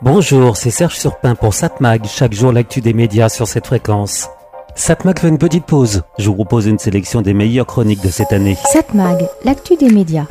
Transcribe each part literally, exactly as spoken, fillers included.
Bonjour, c'est Serge Surpin pour Satmag, chaque jour l'actu des médias sur cette fréquence. Satmag fait une petite pause, je vous propose une sélection des meilleures chroniques de cette année. Satmag, l'actu des médias.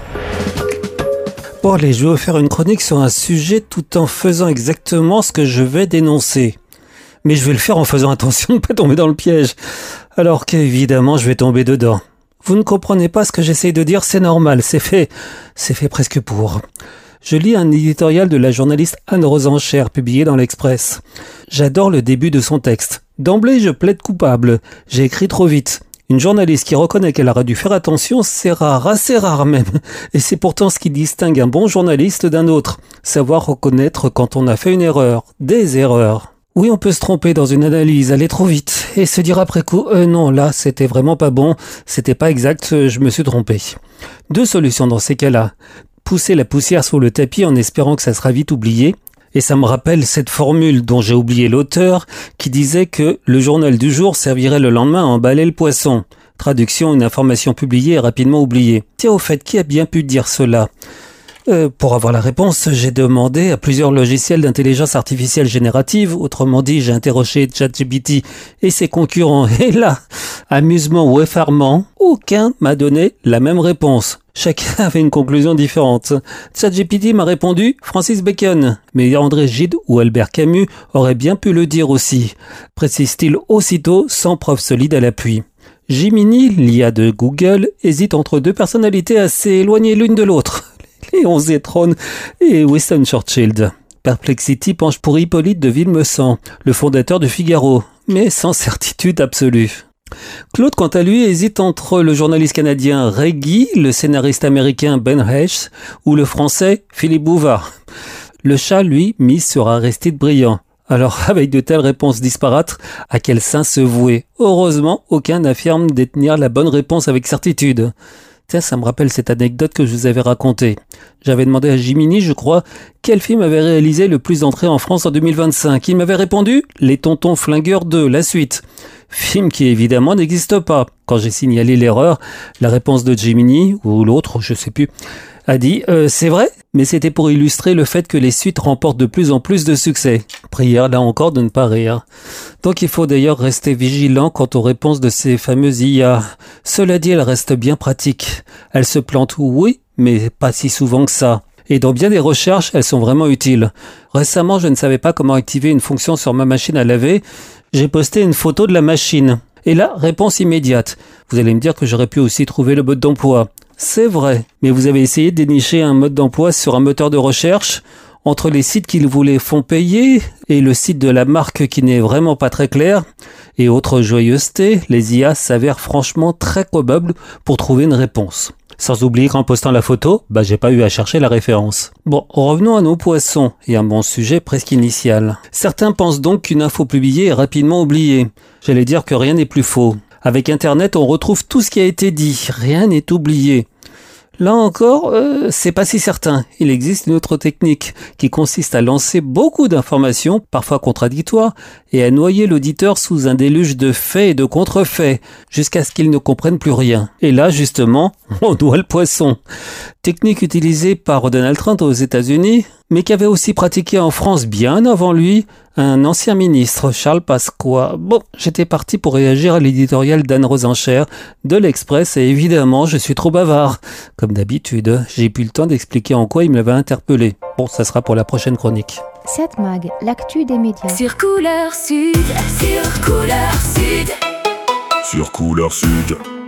Bon allez, je vais vous faire une chronique sur un sujet tout en faisant exactement ce que je vais dénoncer. Mais je vais le faire en faisant attention de ne pas tomber dans le piège, alors qu'évidemment je vais tomber dedans. Vous ne comprenez pas ce que j'essaye de dire, c'est normal, c'est fait, c'est fait presque pour. Je lis un éditorial de la journaliste Anne Rosencher publié dans l'Express. J'adore le début de son texte. D'emblée, je plaide coupable. J'ai écrit trop vite. Une journaliste qui reconnaît qu'elle aurait dû faire attention, c'est rare, assez rare même. Et c'est pourtant ce qui distingue un bon journaliste d'un autre. Savoir reconnaître quand on a fait une erreur, des erreurs. Oui, on peut se tromper dans une analyse, aller trop vite, et se dire après coup, euh, non, là, c'était vraiment pas bon, c'était pas exact, je me suis trompé. Deux solutions dans ces cas-là. Pousser la poussière sous le tapis en espérant que ça sera vite oublié. Et ça me rappelle cette formule dont j'ai oublié l'auteur qui disait que le journal du jour servirait le lendemain à emballer le poisson. Traduction, une information publiée et rapidement oubliée. Tiens, au fait, qui a bien pu dire cela ? Euh, pour avoir la réponse, j'ai demandé à plusieurs logiciels d'intelligence artificielle générative, autrement dit, j'ai interrogé ChatGPT et ses concurrents. Et là, amusement ou effarement, aucun m'a donné la même réponse. Chacun avait une conclusion différente. ChatGPT m'a répondu Francis Bacon, mais André Gide ou Albert Camus auraient bien pu le dire aussi, précise-t-il aussitôt sans preuve solide à l'appui. Gemini, l'I A de Google, hésite entre deux personnalités assez éloignées l'une de l'autre. Léon Zétron et Winston Churchill. Perplexity penche pour Hippolyte de Villemessant, le fondateur de Figaro, mais sans certitude absolue. Claude, quant à lui, hésite entre le journaliste canadien Ray Guy, le scénariste américain Ben Hecht ou le français Philippe Bouvard. Le chat, lui, mise sur Aristide Briand. Alors, avec de telles réponses disparates, à quel saint se vouer ? Heureusement, aucun n'affirme détenir la bonne réponse avec certitude. Tiens, ça me rappelle cette anecdote que je vous avais racontée. J'avais demandé à Gemini, je crois, quel film avait réalisé le plus d'entrées en France en deux mille vingt-cinq. Il m'avait répondu « Les Tontons Flingueurs deux, la suite ». Film qui évidemment n'existe pas. Quand j'ai signalé l'erreur, la réponse de Gemini, ou l'autre, je sais plus, a dit euh, « C'est vrai ?» Mais c'était pour illustrer le fait que les suites remportent de plus en plus de succès. Prière là encore de ne pas rire. Donc il faut d'ailleurs rester vigilant quant aux réponses de ces fameuses I A. Cela dit, elles restent bien pratiques. Elles se plantent, oui, mais pas si souvent que ça. Et dans bien des recherches, elles sont vraiment utiles. Récemment, je ne savais pas comment activer une fonction sur ma machine à laver. J'ai posté une photo de la machine. Et là, réponse immédiate. Vous allez me dire que j'aurais pu aussi trouver le mode d'emploi. C'est vrai, mais vous avez essayé de dénicher un mode d'emploi sur un moteur de recherche entre les sites qui vous les font payer et le site de la marque qui n'est vraiment pas très clair. Et autre joyeuseté, les I A s'avèrent franchement très probables pour trouver une réponse. Sans oublier qu'en postant la photo, bah j'ai pas eu à chercher la référence. Bon, revenons à nos poissons et à mon sujet presque initial. Certains pensent donc qu'une info publiée est rapidement oubliée. J'allais dire que rien n'est plus faux. Avec Internet, on retrouve tout ce qui a été dit. Rien n'est oublié. Là encore, euh, c'est pas si certain. Il existe une autre technique qui consiste à lancer beaucoup d'informations, parfois contradictoires, et à noyer l'auditeur sous un déluge de faits et de contrefaits, jusqu'à ce qu'il ne comprenne plus rien. Et là, justement, on noie le poisson. Technique utilisée par Donald Trump aux États-Unis, mais qu'avait aussi pratiqué en France bien avant lui un ancien ministre, Charles Pasqua. Bon, j'étais parti pour réagir à l'éditorial d'Anne Rosencher de l'Express et évidemment, je suis trop bavard. Comme d'habitude, j'ai plus le temps d'expliquer en quoi il me l'avait interpellé. Bon, ça sera pour la prochaine chronique. Satmag, l'actu des médias. Sur Couleur Sud, sur Couleur Sud. Sur Couleur Sud.